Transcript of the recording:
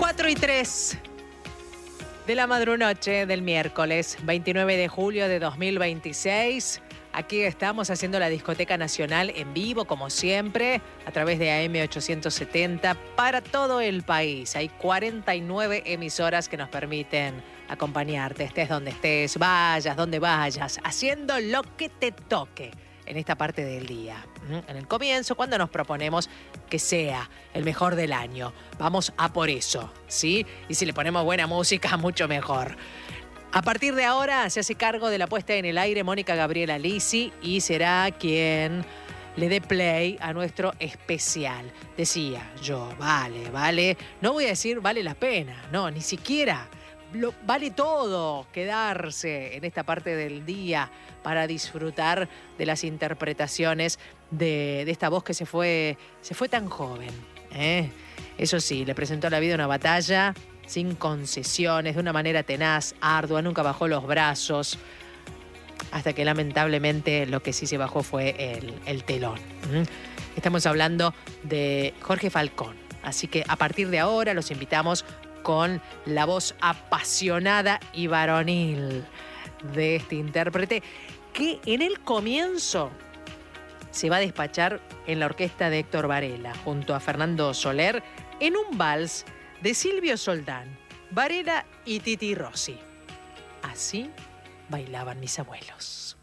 4:03 de la madrunoche del miércoles 29 de julio de 2026. Aquí estamos haciendo la Discoteca Nacional en vivo, como siempre, a través de AM 870 para todo el país. Hay 49 emisoras que nos permiten acompañarte, estés donde estés, vayas donde vayas, haciendo lo que te toque en esta parte del día. En el comienzo, cuando nos proponemos que sea el mejor del año, vamos a por eso, ¿sí? Y si le ponemos buena música, mucho mejor. A partir de ahora se hace cargo de la puesta en el aire Mónica Gabriela Lisi y será quien le dé play a nuestro especial. Decía yo, vale, no voy a decir vale la pena, no, ni siquiera. Vale todo quedarse en esta parte del día para disfrutar de las interpretaciones de esta voz que se fue tan joven. Eso sí, le presentó a la vida una batalla sin concesiones, de una manera tenaz, ardua, nunca bajó los brazos, hasta que lamentablemente lo que sí se bajó fue el telón. Estamos hablando de Jorge Falcón, así que a partir de ahora los invitamos con la voz apasionada y varonil de este intérprete, que en el comienzo se va a despachar en la orquesta de Héctor Varela, junto a Fernando Soler, en un vals de Silvio Soldán, Varela y Titi Rossi. Así bailaban mis abuelos.